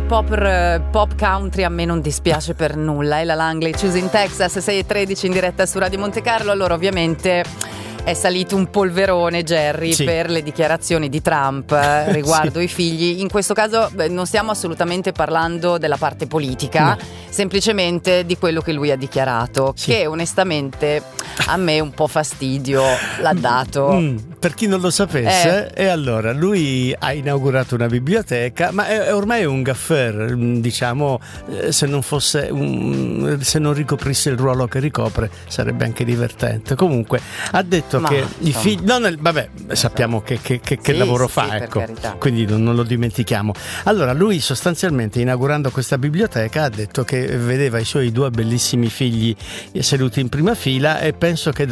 pop country a me non dispiace per nulla. È la Langley, Choosing Texas, 6:13 in diretta su Radio Monte Carlo. Allora ovviamente è salito un polverone, Jerry, sì, per le dichiarazioni di Trump riguardo sì, i figli. In questo caso non stiamo assolutamente parlando della parte politica, no, semplicemente di quello che lui ha dichiarato, sì, che onestamente a me un po' fastidio l'ha dato. Per chi non lo sapesse, e allora lui ha inaugurato una biblioteca, ma è ormai un gaffer, diciamo, se non fosse se non ricoprisse il ruolo che ricopre sarebbe anche divertente. Comunque ha detto che i figli sappiamo che sì, lavoro sì, fa, sì, ecco, quindi non lo dimentichiamo. Allora lui sostanzialmente, inaugurando questa biblioteca, ha detto che vedeva i suoi 2 bellissimi figli seduti in prima fila, e penso che